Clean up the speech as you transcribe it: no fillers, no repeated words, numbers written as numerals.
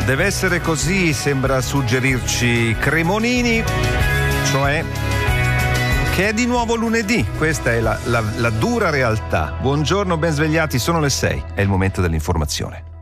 Deve essere così, sembra suggerirci Cremonini, cioè che è di nuovo lunedì. Questa è la dura realtà. Buongiorno, ben svegliati, sono le 6, è il momento dell'informazione.